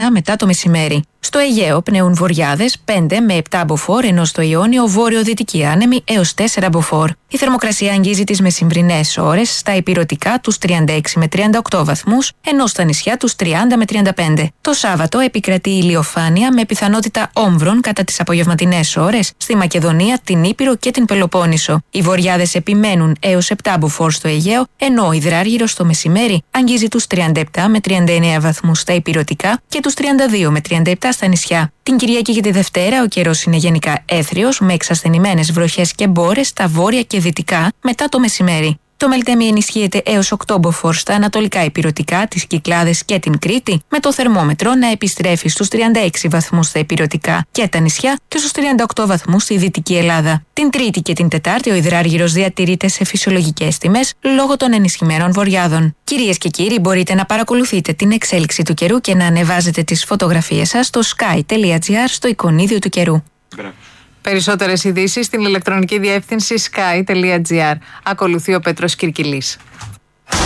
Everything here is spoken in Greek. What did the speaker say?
μετά το μεσημέρι. Στο Αιγαίο πνέουν βοριάδες 5 με 7 μποφόρ, ενώ στο Ιόνιο βόρειο-δυτικοί άνεμοι έως 4 μποφόρ. Η θερμοκρασία αγγίζει τις μεσημβρινές ώρες στα ηπειρωτικά τους 36 με 38 βαθμούς, ενώ στα νησιά τους 30 με 35. Το Σάββατο επικρατεί ηλιοφάνεια με πιθανότητα όμβρων κατά τις απογευματινές ώρες στη Μακεδονία, την Ήπειρο και την Πελοπόννησο. Οι βοριάδες επιμένουν έως 7 μποφόρ στο Αιγαίο, ενώ ο υδράργυρος το μεσημέρι αγγίζει τους 37 με 39 βαθμούς στα ηπειρωτικά και τους 32 με 37 στα νησιά. Την Κυριακή και τη Δευτέρα ο καιρός είναι γενικά έθριος, με εξασθενημένες βροχές και μπόρες στα βόρεια και δυτικά μετά το μεσημέρι. Το Μελτέμι ενισχύεται έως 8 μποφόρ στα ανατολικά ηπειρωτικά, τις Κυκλάδες και την Κρήτη, με το θερμόμετρο να επιστρέφει στους 36 βαθμούς στα ηπειρωτικά και τα νησιά και στους 38 βαθμούς στη Δυτική Ελλάδα. Την Τρίτη και την Τετάρτη ο υδράργυρος διατηρείται σε φυσιολογικές τιμές λόγω των ενισχυμένων βοριάδων. Κυρίες και κύριοι, μπορείτε να παρακολουθείτε την εξέλιξη του καιρού και να ανεβάζετε τις φωτογραφίες σας στο sky.gr στο εικονίδιο του καιρού. Περισσότερες ειδήσεις στην ηλεκτρονική διεύθυνση sky.gr. Ακολουθεί ο Πέτρος Κυρκυλής.